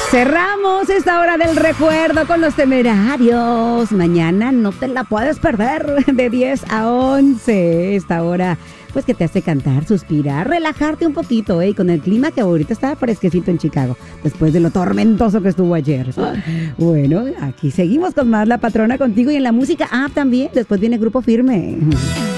Cerramos esta hora del recuerdo con Los Temerarios. Mañana no te la puedes perder de 10 a 11. Esta hora, pues que te hace cantar, suspirar, relajarte un poquito, con el clima que ahorita está fresquecito en Chicago, después de lo tormentoso que estuvo ayer. Bueno, aquí seguimos con más La Patrona contigo y en la música también. Después viene Grupo Firme.